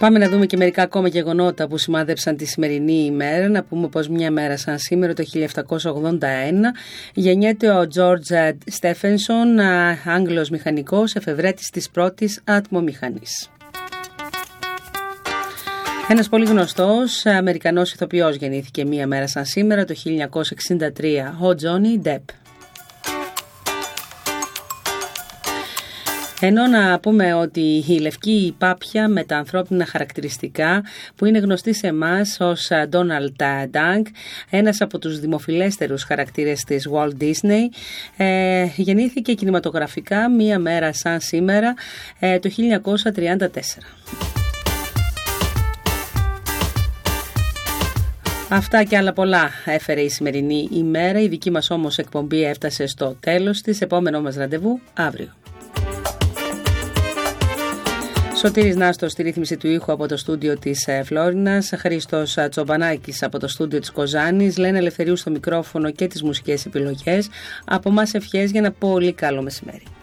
Πάμε να δούμε και μερικά ακόμα γεγονότα που σημάδεψαν τη σημερινή ημέρα. Να πούμε πως μια μέρα σαν σήμερα το 1781 γεννιέται ο George Stephenson, Άγγλος μηχανικός, εφευρέτης της πρώτης ατμομηχανής. Ένας πολύ γνωστός Αμερικανός ηθοποιός γεννήθηκε μία μέρα σαν σήμερα το 1963, ο Johnny Depp. Ενώ να πούμε ότι η λευκή πάπια με τα ανθρώπινα χαρακτηριστικά που είναι γνωστή σε εμάς ως Donald Duck, ένας από τους δημοφιλέστερους χαρακτήρες της Walt Disney, γεννήθηκε κινηματογραφικά μία μέρα σαν σήμερα το 1934. Αυτά και άλλα πολλά έφερε η σημερινή ημέρα. Η δική μας όμως εκπομπή έφτασε στο τέλος της. Επόμενο μας ραντεβού αύριο. Σωτήρης Νάστος στη ρύθμιση του ήχου από το στούντιο της Φλόρινας, Χρήστος Τσομπανάκης από το στούντιο της Κοζάνης, Λένα Ελευθερίου στο μικρόφωνο και τις μουσικές επιλογές. Από μας ευχές για ένα πολύ καλό μεσημέρι.